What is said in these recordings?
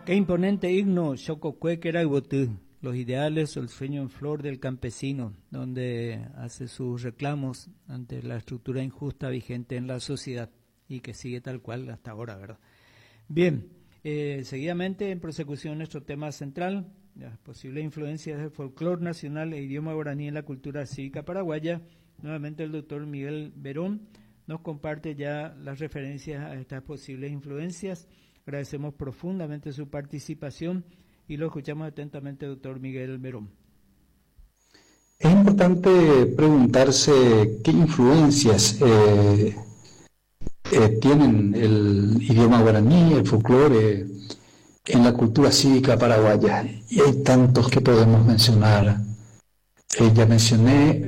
Qué imponente himno, Xococuéquera-Aibotú, los ideales o el sueño en flor del campesino, donde hace sus reclamos ante la estructura injusta vigente en la sociedad y que sigue tal cual hasta ahora, ¿verdad? Bien, seguidamente en prosecución nuestro tema central, las posibles influencias del folclore nacional e idioma guaraní en la cultura cívica paraguaya. Nuevamente el doctor Miguel Verón nos comparte ya las referencias a estas posibles influencias. Agradecemos profundamente su participación y lo escuchamos atentamente, doctor Miguel Verón. Es importante preguntarse qué influencias tienen el idioma guaraní, el folclore, en la cultura cívica paraguaya. Y hay tantos que podemos mencionar. Ya mencioné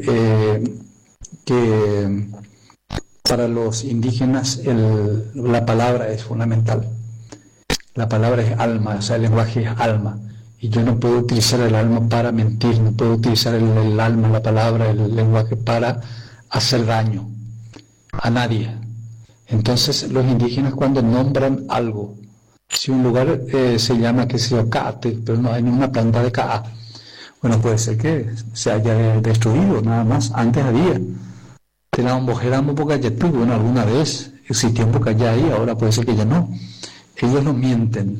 que para los indígenas la palabra es fundamental. La palabra es alma, o sea, el lenguaje es alma. Y yo no puedo utilizar el alma para mentir, no puedo utilizar el alma, la palabra, el lenguaje para hacer daño a nadie. Entonces, los indígenas cuando nombran algo, si un lugar se llama, qué sé yo, Caate, pero no hay ninguna planta de Caa, bueno, puede ser que se haya destruido, nada más. Antes había. Tenamos Bojeramo Bocayatú, bueno, alguna vez existió un Bocayay, ahora puede ser que ya no. Ellos no mienten.